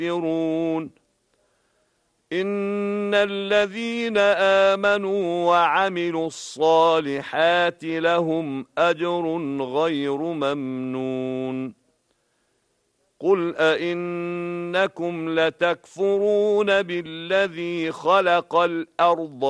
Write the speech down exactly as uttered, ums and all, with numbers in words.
يستكبرون إن الذين آمنوا وعملوا الصالحات لهم أجر غير ممنون قل أئنكم لتكفرون بالذي خلق الأرض